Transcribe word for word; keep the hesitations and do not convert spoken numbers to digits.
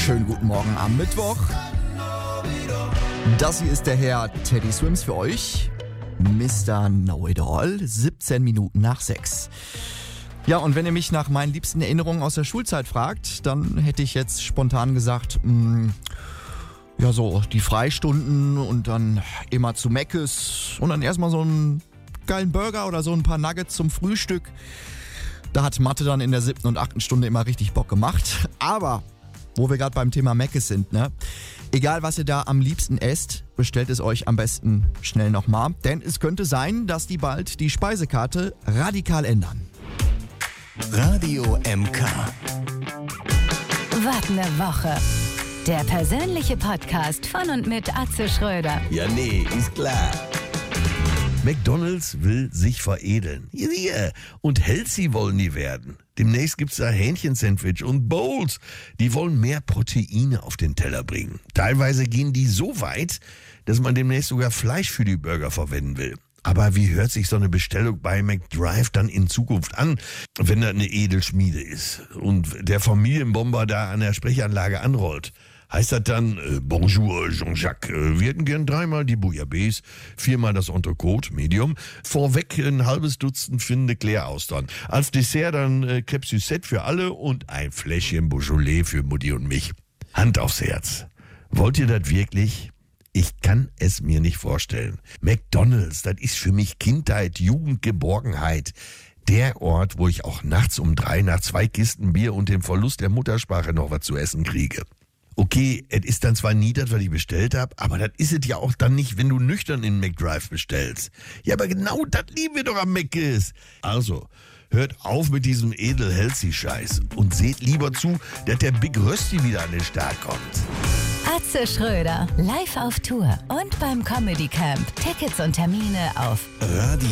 Schönen guten Morgen am Mittwoch. Das hier ist der Herr Teddy Swims für euch. Mister Know-it-all, siebzehn Minuten nach sechs. Ja, und wenn ihr mich nach meinen liebsten Erinnerungen aus der Schulzeit fragt, dann hätte ich jetzt spontan gesagt, mh, ja so die Freistunden und dann immer zu Meckes und dann erstmal so einen geilen Burger oder so ein paar Nuggets zum Frühstück. Da hat Mathe dann in der siebten und achten Stunde immer richtig Bock gemacht. Aber wo wir gerade beim Thema Meckes sind, ne? Egal, was ihr da am liebsten esst, bestellt es euch am besten schnell nochmal. Denn es könnte sein, dass die bald die Speisekarte radikal ändern. Radio M K. Wart ne Woche. Der persönliche Podcast von und mit Atze Schröder. Ja, nee, ist klar. McDonald's will sich veredeln. Hier. Und healthy wollen die werden. Demnächst gibt's da Hähnchensandwich und Bowls. Die wollen mehr Proteine auf den Teller bringen. Teilweise gehen die so weit, dass man demnächst sogar Fleisch für die Burger verwenden will. Aber wie hört sich so eine Bestellung bei McDrive dann in Zukunft an, wenn das eine Edelschmiede ist und der Familienbomber da an der Sprechanlage anrollt? Heißt das dann, äh, Bonjour Jean-Jacques, äh, wir hätten gern dreimal die Bouillabaisse, viermal das Entrecote, Medium, vorweg ein halbes Dutzend Finde Claire-Austern. Als Dessert dann äh, Crêpe Suzette für alle und ein Fläschchen Beaujolais für Mutti und mich. Hand aufs Herz. Wollt ihr das wirklich? Ich kann es mir nicht vorstellen. McDonald's, das ist für mich Kindheit, Jugend, Geborgenheit. Der Ort, wo ich auch nachts um drei nach zwei Kisten Bier und dem Verlust der Muttersprache noch was zu essen kriege. Okay, es ist dann zwar nie das, was ich bestellt habe, aber das ist es ja auch dann nicht, wenn du nüchtern in McDrive bestellst. Ja, aber genau das lieben wir doch am Mc's. Also, hört auf mit diesem edel-healthy-Scheiß und seht lieber zu, dass der Big Rösti wieder an den Start kommt. Atze Schröder, live auf Tour und beim Comedy Camp. Tickets und Termine auf Radio